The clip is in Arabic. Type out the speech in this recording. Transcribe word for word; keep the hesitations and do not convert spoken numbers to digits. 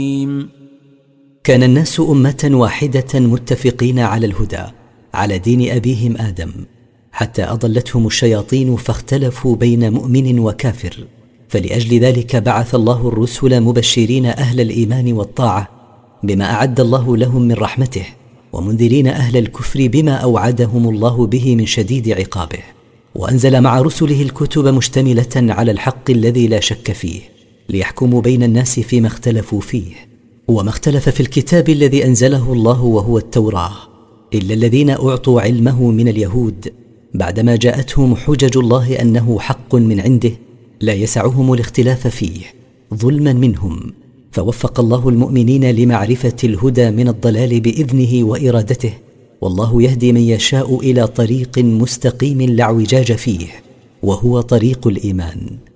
كان الناس أمة واحدة متفقين على الهدى على دين أبيهم آدم، حتى أضلتهم الشياطين فاختلفوا بين مؤمن وكافر، فلأجل ذلك بعث الله الرسل مبشرين أهل الإيمان والطاعة بما أعد الله لهم من رحمته، ومنذرين أهل الكفر بما أوعدهم الله به من شديد عقابه. وأنزل مع رسله الكتب مشتملة على الحق الذي لا شك فيه، ليحكموا بين الناس فيما اختلفوا فيه. وما اختلف في الكتاب الذي أنزله الله وهو التوراة إلا الذين أعطوا علمه من اليهود، بعدما جاءتهم حجج الله أنه حق من عنده لا يسعهم الاختلاف فيه ظلما منهم، فوفق الله المؤمنين لمعرفة الهدى من الضلال بإذنه وإرادته، والله يهدي من يشاء إلى طريق مستقيم لا اعوجاج فيه، وهو طريق الإيمان.